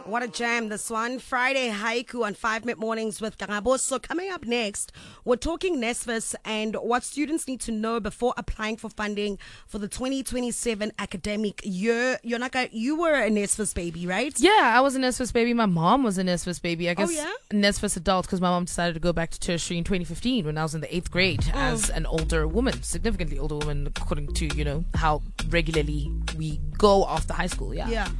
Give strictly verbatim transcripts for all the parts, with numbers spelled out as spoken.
What a jam, this one. Friday Haiku on five Mid Mornings with Karabo. So coming up next, we're talking NSFAS and what students need to know before applying for funding for the twenty twenty-seven academic year. Yonaka, you were a NSFAS baby, right? Yeah, I was a NSFAS baby. My mom was a NSFAS baby. I guess Oh, yeah? NSFAS adult because my mom decided to go back to tertiary in twenty fifteen when I was in the eighth grade Oh. as an older woman, significantly older woman, according to, you know, how regularly we go after high school. Yeah. Yeah.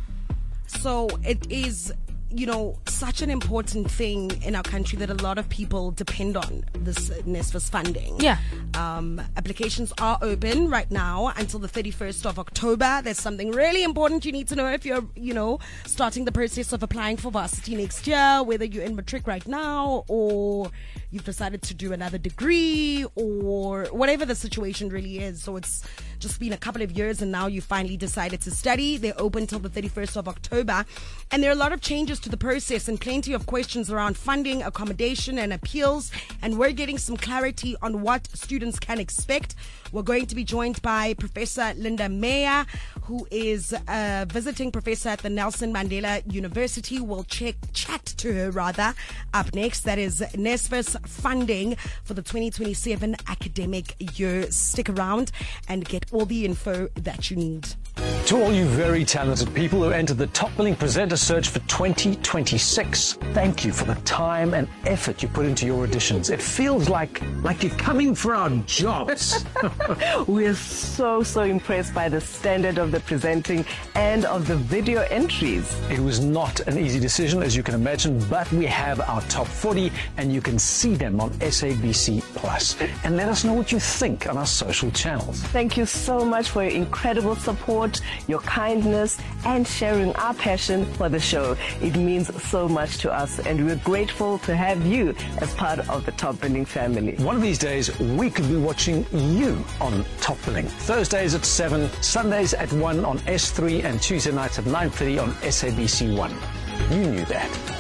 So it is, you know, such an important thing in our country that a lot of people depend on this NSFAS funding. Yeah. Um, applications are open right now until the thirty-first of October. There's something really important you need to know if you're, you know, starting the process of applying for varsity next year, whether you're in matric right now or you've decided to do another degree or whatever the situation really is. So it's just been a couple of years and now you finally decided to study. They're open till the thirty-first of October. And there are a lot of changes to the process and plenty of questions around funding, accommodation and appeals. And we're getting some clarity on what students can expect. We're going to be joined by Professor Linda Meyer, who is a visiting professor at the Nelson Mandela University. We'll check, chat to her rather up next. That is NSFAS funding for the twenty twenty-seven academic year. Stick around and get all the info that you need. To all you very talented people who entered the Top Billing Presenter Search for twenty twenty-six, thank you for the time and effort you put into your auditions. It feels like like you're coming for our jobs. We're so, so impressed by the standard of the presenting and of the video entries. It was not an easy decision, as you can imagine, but we have our top forty and you can see them on S A B C Plus. And let us know what you think on our social channels. Thank you so much for your incredible support, your kindness, and sharing our passion for the show. It means so much to us, and we're grateful to have you as part of the Top Billing family. One of these days, we could be watching you on Top Billing. Thursdays at seven, Sundays at one on S three, and Tuesday nights at nine thirty on S A B C one. You knew that.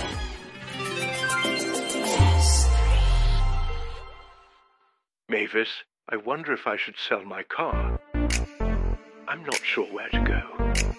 Mavis, I wonder if I should sell my car. I'm not sure where to go.